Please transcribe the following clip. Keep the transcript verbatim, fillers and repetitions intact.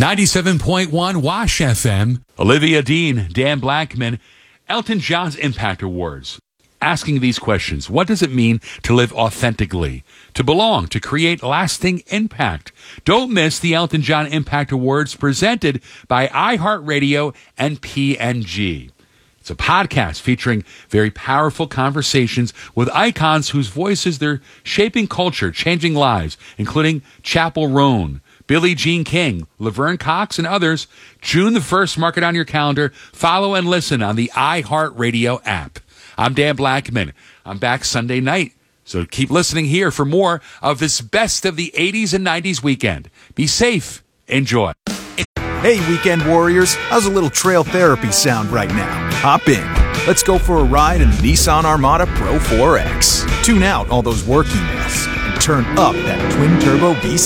ninety-seven point one Wash F M. Olivia Dean, Dan Blackman, Elton John's Impact Awards. Asking these questions. What does it mean to live authentically, to belong, to create lasting impact? Don't miss the Elton John Impact Awards presented by iHeartRadio and P and G. It's a podcast featuring very powerful conversations with icons whose voices they're shaping culture, changing lives, including Chappell Roan, Billie Jean King, Laverne Cox, and others. June the first, mark it on your calendar. Follow and listen on the iHeartRadio app. I'm Dan Blackman. I'm back Sunday night, so keep listening here for more of this best of the eighties and nineties weekend. Be safe. Enjoy. Hey, weekend warriors. How's a little trail therapy sound right now? Hop in. Let's go for a ride in the Nissan Armada Pro four X. Tune out all those work emails and turn up that twin-turbo V six.